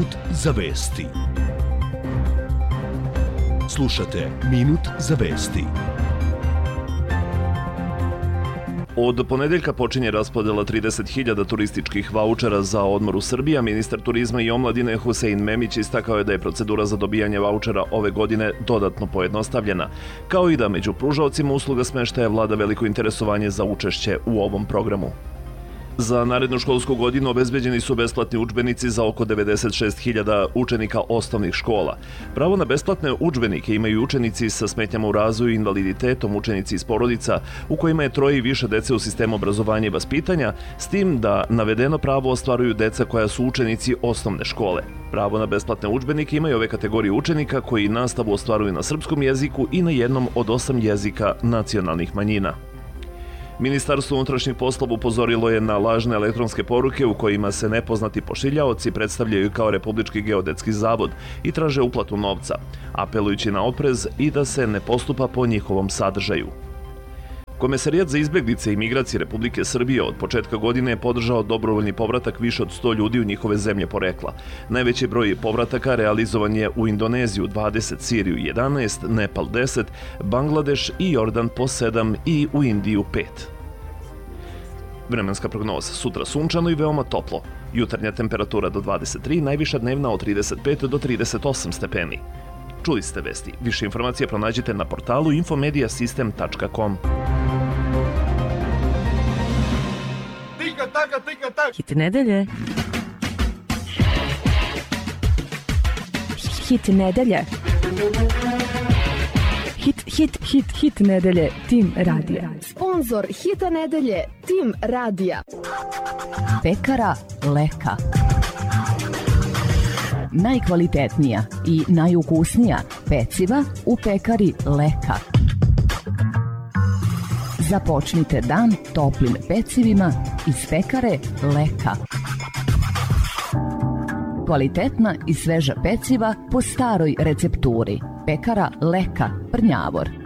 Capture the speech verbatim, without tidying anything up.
Minut za vesti. Slušate Minut za vesti. Od ponedeljka počinje raspodela trideset hiljada turističkih vaučera za odmor u Srbiji, a ministar turizma i omladine Husein Memić istakao je da je procedura za dobijanje vaučera ove godine dodatno pojednostavljena, kao i da među pružaocima usluga smeštaja vlada veliko interesovanje za učešće u ovom programu. Za narednu školsku godinu obezbeđeni su besplatni udžbenici za oko devedeset šest hiljada učenika osnovnih škola. Pravo na besplatne udžbenike imaju učenici sa smetnjama u razvoju i invaliditetom, učenici iz porodica u kojima je troje i više dece u sistemu obrazovanja i vaspitanja, s tim da navedeno pravo ostvaruju deca koja su učenici osnovne škole. Pravo na besplatne udžbenike imaju ove kategorije učenika koji nastavu ostvaruju na srpskom jeziku i na jednom od osam jezika nacionalnih manjina. Ministarstvo unutrašnjih poslova upozorilo je na lažne elektronske poruke u kojima se nepoznati pošiljaoci predstavljaju kao Republički geodetski zavod i traže uplatu novca, apelujući na oprez i da se ne postupa po njihovom sadržaju. Komesarijat za izbeglice i migracije Republike Srbije od početka godine je podržao dobrovoljni povratak više od sto ljudi u njihove zemlje porekla. Najveći broj povrataka realizovan je u Indoneziju dvadeset, Siriju jedanaest, Nepal deset, Bangladeš i Jordan po sedam i u Indiju pet. Vremenska prognoza: sutra sunčano i veoma toplo. Jutarnja temperatura do dvadeset tri, najviša dnevna od trideset pet do trideset osam stepeni. Čuli ste vesti. Više informacija pronađite na portalu infomediasistem tačka com. Hit nedelje. Hit nedelje. Hit, hit, hit, hit nedelje. Tim radija. Sponzor hita nedelje. Tim radija. Pekara Leka. Najkvalitetnija i najukusnija peciva u pekari Leka. Započnite dan toplim pecivima iz pekare Leka. Kvalitetna i sveža peciva po staroj recepturi. Pekara Leka, Prnjavor.